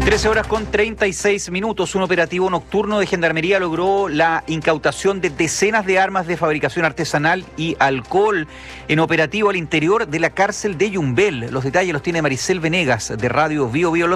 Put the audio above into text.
13:36. Un operativo nocturno de Gendarmería logró la incautación de decenas de armas de fabricación artesanal y alcohol en operativo al interior de la cárcel de Yumbel. Los detalles los tiene Maricel Venegas de Radio Bio Bio.